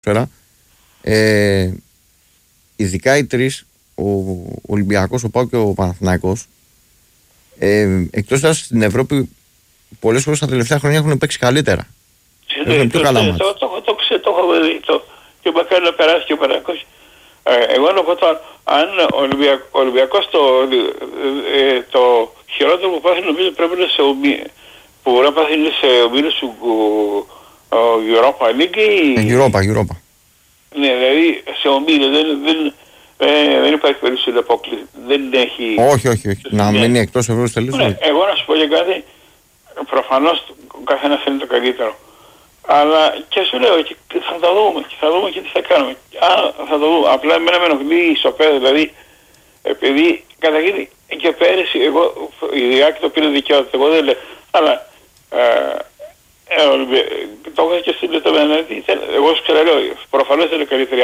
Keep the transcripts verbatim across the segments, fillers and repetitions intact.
Ε, ειδικά οι τρεις, ο Ολυμπιακός, ο ΠΑΟΚ και ο Παναθηναϊκός, ε, εκτός dass στην Ευρώπη πολλές φορές τα τελευταία χρόνια έχουν παίξει καλύτερα. Έχουν πιο καλά μάτς. Το έχω δει και μακάρι να περάσει και ο Παναθηναϊκός. Εγώ να πω τώρα, αν ο Ολυμπιακός το χειρότερο που πάθει νομίζω πρέπει να σε ομίλους, που μπορεί να πάθει σε ομίλους του Europa League ή... Europa, Europa. Ναι, δηλαδή σε ομίλους δεν... Ε, δεν υπάρχει περίπτωση να αποκλείσει. Δεν έχει... Όχι, όχι, όχι. Να μείνει εκτός Ευρώπης τελείως. Ναι, εγώ να σου πω για κάτι, προφανώς ο καθένας θέλει το καλύτερο. Αλλά και σου λέω, και θα το δούμε, και θα δούμε και τι θα κάνουμε. Α, θα το δούμε. Απλά εμένα με ενοχλεί η ισοπαίδα, δηλαδή, επειδή καταρχήν και πέρυσι, εγώ, η Διάκη το πήρε δικαιότητα, εγώ δεν λέω, αλλά ε, ε, το έχω και στην λεπτομέρεια, εγώ σου ξαναλέω, προφανώς είναι καλύτερη.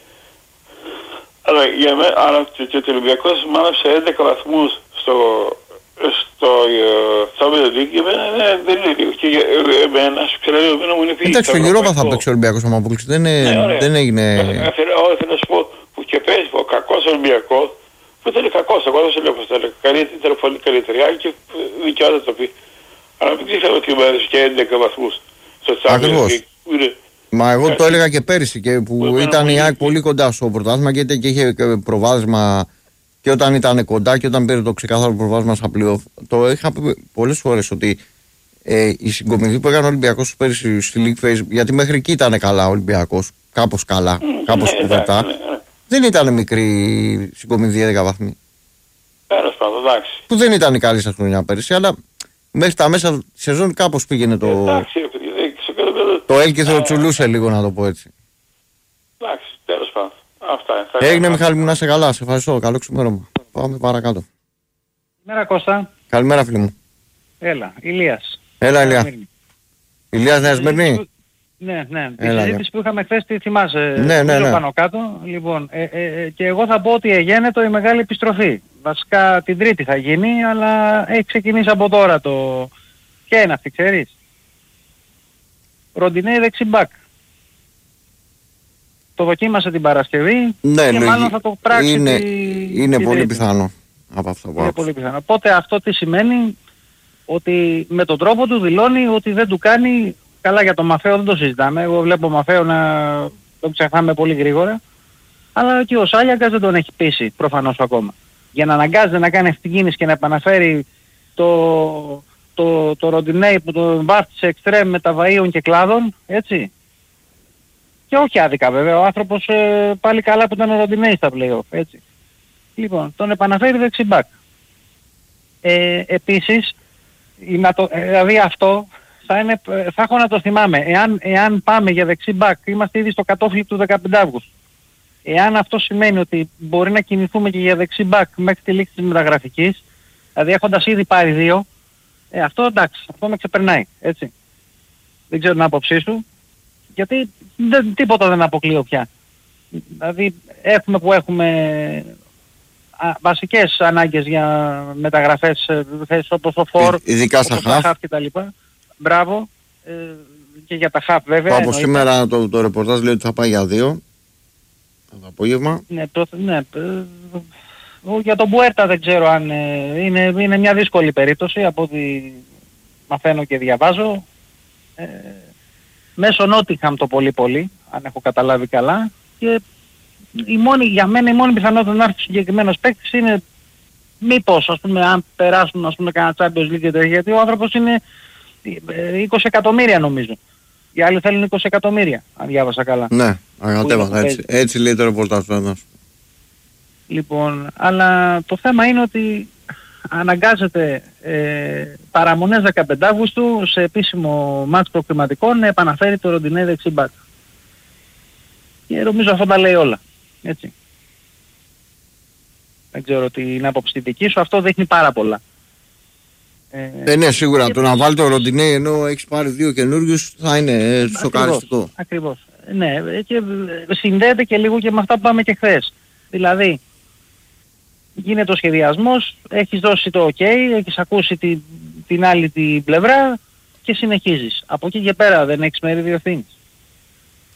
Αλλά για μένα, αλλά και ο Ολυμπιακός μάναψε έντεκα βαθμούς στο, στο Champions League, για μένα δεν είναι λίγο. Και εμένα, σου ξαναλέω, εμένα μου είναι φύγει. Εντάξει, στο Europa θα παίξει ο Ολυμπιακός άμα αποκλείσει, δεν έγινε... Όχι, θέλω να σου πω, που και πέσει ο κακός Ολυμπιακός, που ήταν κακός, εγώ δεν σε λέω πως ήταν πολύ καλύτερη, αν και δικαιότητα το πει. Αλλά μην ξέρω ότι μάναψε και έντεκα βαθμούς στο Champions League. Μα εγώ το έλεγα και πέρυσι και που ήταν η ΑΕΚ πολύ κοντά στο πρωτάθλημα και είχε προβάδισμα και όταν ήταν κοντά και όταν πήρε το ξεκάθαρο προβάδισμα στα πλοίο. Το είχα πει πολλές φορές ότι ε, η συγκομιδή που έκανε ο Ολυμπιακός πέρυσι στη League Phase, γιατί μέχρι εκεί ήταν καλά ο Ολυμπιακός, κάπως καλά, κάπως κουβερτά, δεν ήταν μικρή συγκομιδή έντεκα βαθμοί. Πέρας πάντων, εντάξει. Που δεν ήταν η καλή σας χρονιά πέρυσι, αλλά μέχρι τα μέσα σεζόν κάπως πήγαινε το... Εντάξει, το έλκυθρο τσουλούσε λίγο, να το πω έτσι. Εντάξει, τέλος πάντων. Αυτά. Έγινε, Μιχάλη μου, να είσαι καλά. Σε ευχαριστώ. Καλό ξημέρωμα. Πάμε παρακάτω. Καλημέρα, Κώστα. Καλημέρα, φίλε μου. Έλα, Ηλίας. Έλα, Ηλία. Ηλίας Νέα Σμύρνη. Ναι, ναι. Τη συζήτηση που είχαμε χθες, τη θυμάσαι, ναι, ναι, ναι. πάνω κάτω. Λοιπόν, ε, ε, και εγώ θα πω ότι εγένετο η μεγάλη επιστροφή. Βασικά την Τρίτη θα γίνει, αλλά έχει ξεκινήσει από τώρα το... Ποια είναι αυτή, ξέρεις? Ροντινέι δεξιμπάκ. Το δοκίμασε την Παρασκευή, ναι, και μάλλον θα το πράξει. Είναι, τη, είναι τη πολύ Τρίτη. πιθανό από αυτό που Είναι πολύ πιθανό. Οπότε αυτό τι σημαίνει? Ότι με τον τρόπο του δηλώνει ότι δεν του κάνει καλά. Για τον Μαφαίο δεν το συζητάμε. Εγώ βλέπω Μαφαίο να τον ξεχνάμε πολύ γρήγορα. Αλλά και ο Σάλιακας δεν τον έχει πείσει προφανώς ακόμα. Για να αναγκάζεται να κάνει αυτή την κίνηση και να επαναφέρει το... το, το Ροντινέι που τον βάφτισε εξτρέμ με τα βαΐων και κλάδων, έτσι. Και όχι άδικα βέβαια, ο άνθρωπος ε, πάλι καλά που ήταν ο Ροντινέι στα play-off, έτσι. Λοιπόν, τον επαναφέρει δεξιμπάκ. Ε, επίσης, να το, ε, δηλαδή αυτό θα, είναι, θα έχω να το θυμάμαι. Εάν, εάν πάμε για δεξιμπάκ, είμαστε ήδη στο κατόφλι του δεκαπέντε Αυγούστου. Εάν αυτό σημαίνει ότι μπορεί να κινηθούμε και για δεξιμπάκ μέχρι τη λήξη της μεταγραφικής, δηλαδή έχοντας ήδη πάρει δύο, Ε, αυτό εντάξει, αυτό με ξεπερνάει, έτσι. Δεν ξέρω την άποψή σου, γιατί δεν, τίποτα δεν αποκλείω πια. Δηλαδή έχουμε που έχουμε α, βασικές ανάγκες για μεταγραφές, θέσεις όπως ο Φορ, ειδικά στα χαφ και τα λοιπά. Μπράβο. Ε, και για τα χαφ βέβαια. Από σήμερα το, το ρεπορτάζ λέει ότι θα πάει για δύο το απόγευμα. Ναι, το, ναι, για τον Μπουέρτα δεν ξέρω αν ε, είναι, είναι μια δύσκολη περίπτωση από ό,τι μαθαίνω και διαβάζω. Ε, μέσω Νότιχαμ το πολύ πολύ, αν έχω καταλάβει καλά. Και η μόνη, για μένα η μόνη πιθανότητα να έρθει συγκεκριμένος παίκτης είναι μήπως, ας πούμε, αν περάσουν, ας πούμε, κανένα Champions League και τέτοια, γιατί ο άνθρωπος είναι είκοσι εκατομμύρια νομίζω. Οι άλλοι θέλουν είκοσι εκατομμύρια, αν διάβασα καλά. Ναι, αγατέβατα, έτσι, έτσι λέει το ρεπορτάζ του. Λοιπόν, αλλά το θέμα είναι ότι αναγκάζεται ε, παραμονές δεκαπέντε Αυγούστου σε επίσημο μάτς προκριματικών να επαναφέρει το Ροντινέι δεξιμπάκ. Και νομίζω αυτό τα λέει όλα. Έτσι. Δεν ξέρω την άποψη δική σου, αυτό δείχνει πάρα πολλά. Ε, ε, ναι, σίγουρα. Και το να βάλει το Ροντινέι ενώ έχεις πάρει δύο καινούριους θα είναι σοκαριστικό. Ακριβώς. Ναι, και συνδέεται και λίγο και με αυτά που πάμε και χθες. Δηλαδή, γίνεται ο σχεδιασμός, έχεις δώσει το ok, έχεις ακούσει τη, την άλλη την πλευρά και συνεχίζεις. Από εκεί και πέρα δεν έχεις μερίδιο ευθύνης.